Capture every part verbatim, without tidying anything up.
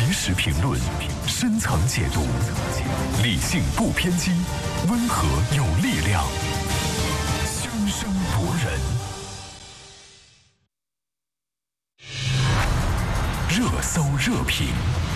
及时评论，深层解读，理性不偏激，温和有力量，生生博人。热搜热评，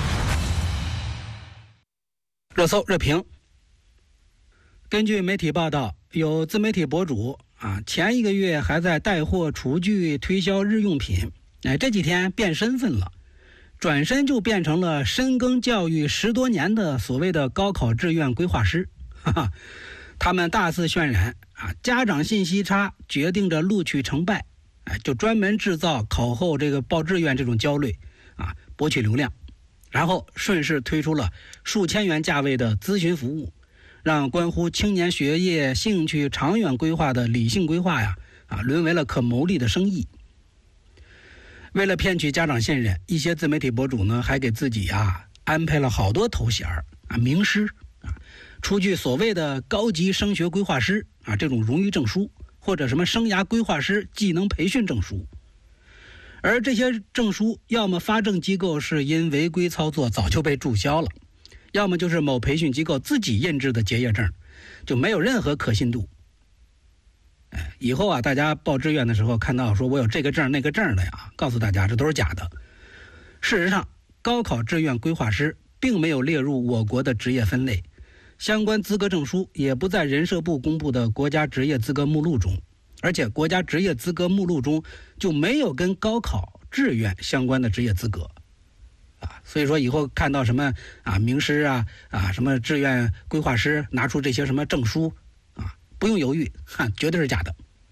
热搜热评。根据媒体报道，有自媒体博主啊，前一个月还在带货厨具推销日用品，哎，这几天变身份了，转身就变成了深耕教育十多年的所谓的高考志愿规划师。哈哈，他们大肆渲染啊，家长信息差决定着录取成败，哎，就专门制造考后这个报志愿这种焦虑啊，博取流量，然后顺势推出了数千元价位的咨询服务，让关乎青年学业兴趣长远规划的理性规划呀，啊，沦为了可牟利的生意。为了骗取家长信任，一些自媒体博主呢，还给自己啊安排了好多头衔啊，名师啊，出具所谓的高级升学规划师啊这种荣誉证书，或者什么生涯规划师技能培训证书。而这些证书要么发证机构是因违规操作早就被注销了，要么就是某培训机构自己印制的结业证，就没有任何可信度。哎，以后啊，大家报志愿的时候看到说我有这个证那个证的呀，告诉大家这都是假的。事实上，高考志愿规划师并没有列入我国的职业分类，相关资格证书也不在人社部公布的国家职业资格目录中，而且国家职业资格目录中就没有跟高考志愿相关的职业资格。啊，所以说以后看到什么啊名师啊啊什么志愿规划师拿出这些什么证书啊，不用犹豫，哈，绝对是假的。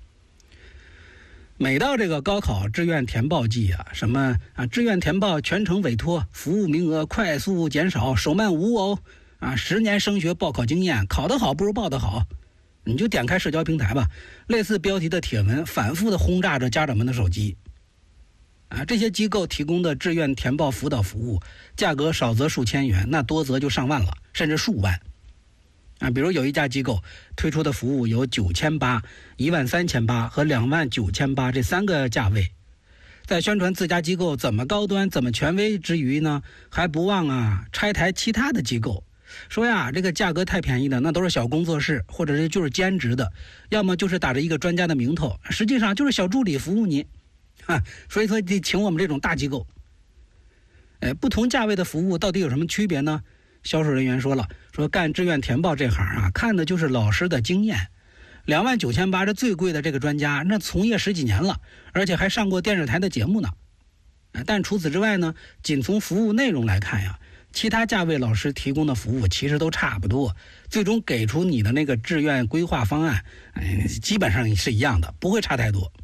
每到这个高考志愿填报季啊，什么啊志愿填报全程委托，服务名额快速减少，手慢无哦，啊十年升学报考经验，考得好不如报得好，你就点开社交平台吧，类似标题的帖文反复的轰炸着家长们的手机。啊，这些机构提供的志愿填报辅导服务，价格少则数千元，那多则就上万了，甚至数万。啊，比如有一家机构推出的服务有九千八、一万三千八和两万九千八这三个价位，在宣传自家机构怎么高端、怎么权威之余呢，还不忘啊拆台其他的机构，说呀这个价格太便宜的那都是小工作室，或者是就是兼职的，要么就是打着一个专家的名头，实际上就是小助理服务你。啊，所以说得请我们这种大机构。哎，不同价位的服务到底有什么区别呢？销售人员说了，说干志愿填报这行啊，看的就是老师的经验。两万九千八这最贵的这个专家，那从业十几年了，而且还上过电视台的节目呢。但除此之外呢，仅从服务内容来看呀，其他价位老师提供的服务其实都差不多，最终给出你的那个志愿规划方案，哎，基本上是一样的，不会差太多。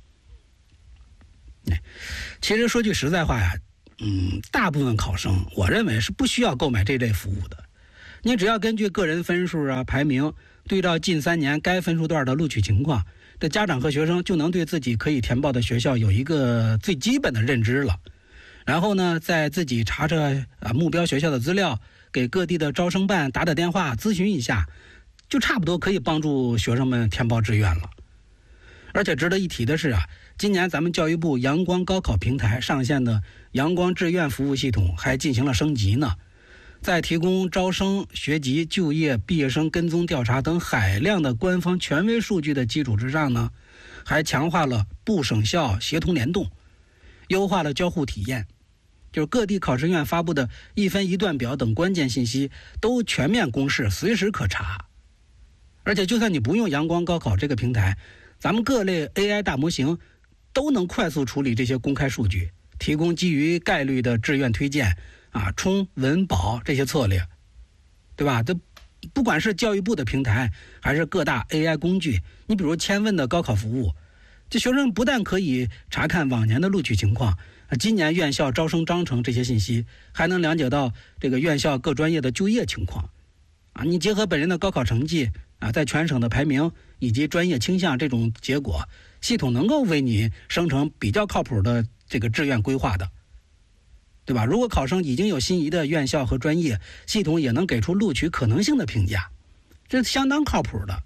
其实说句实在话呀，嗯，大部分考生我认为是不需要购买这类服务的。你只要根据个人分数啊排名，对照近三年该分数段的录取情况，这家长和学生就能对自己可以填报的学校有一个最基本的认知了。然后呢，再自己查查啊目标学校的资料，给各地的招生办打打电话咨询一下，就差不多可以帮助学生们填报志愿了。而且值得一提的是啊，今年咱们教育部阳光高考平台上线的阳光志愿服务系统还进行了升级呢，在提供招生、学籍、就业、毕业生跟踪调查等海量的官方权威数据的基础之上呢，还强化了部省校协同联动，优化了交互体验，就是各地考试院发布的一分一段表等关键信息都全面公示，随时可查。而且就算你不用阳光高考这个平台，咱们各类 A I 大模型都能快速处理这些公开数据，提供基于概率的志愿推荐啊、冲、稳、保这些策略，对吧？这不管是教育部的平台，还是各大 A I 工具，你比如千问的高考服务，这学生不但可以查看往年的录取情况，今年院校招生章程这些信息，还能了解到这个院校各专业的就业情况啊。你结合本人的高考成绩啊，在全省的排名以及专业倾向这种结果，系统能够为你生成比较靠谱的这个志愿规划的，对吧？如果考生已经有心仪的院校和专业，系统也能给出录取可能性的评价，这相当靠谱的。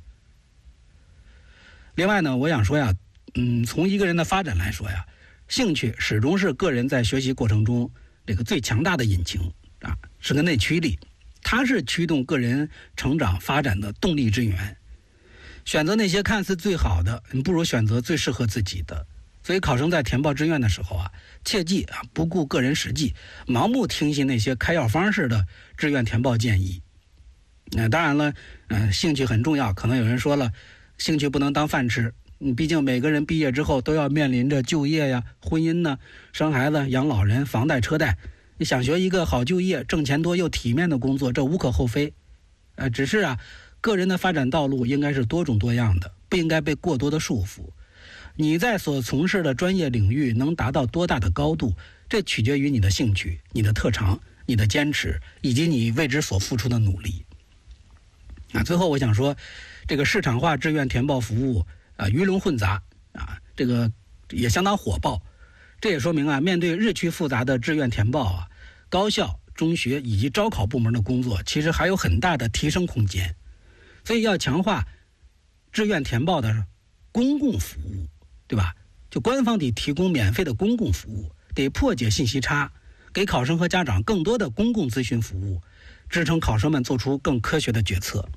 另外呢，我想说呀，嗯，从一个人的发展来说呀，兴趣始终是个人在学习过程中这个最强大的引擎啊，是个内驱力，它是驱动个人成长发展的动力之源。选择那些看似最好的，你不如选择最适合自己的。所以考生在填报志愿的时候啊，切记啊不顾个人实际，盲目听信那些开药方式的志愿填报建议。那、呃、当然了，嗯、呃，兴趣很重要。可能有人说了，兴趣不能当饭吃。嗯，毕竟每个人毕业之后都要面临着就业呀、婚姻呢、生孩子、养老人、房贷车贷。你想学一个好就业、挣钱多又体面的工作，这无可厚非。呃，只是啊，个人的发展道路应该是多种多样的，不应该被过多的束缚。你在所从事的专业领域能达到多大的高度，这取决于你的兴趣、你的特长、你的坚持，以及你为之所付出的努力。啊，最后我想说，这个市场化志愿填报服务啊，鱼龙混杂啊，这个也相当火爆。这也说明啊，面对日趋复杂的志愿填报啊，高校、中学以及招考部门的工作其实还有很大的提升空间。所以要强化志愿填报的公共服务，对吧？就官方得提供免费的公共服务，得破解信息差，给考生和家长更多的公共咨询服务，支撑考生们做出更科学的决策。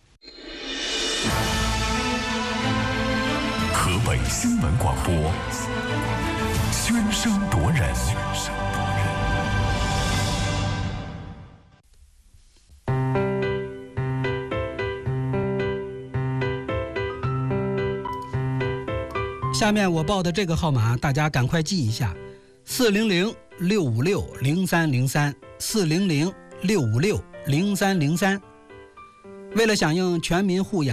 河北新闻广播，喧声夺人。 下面我报的这个号码，大家赶快记一下：四零零六五六零三零三，四零零六五六零三零三。为了响应全民护养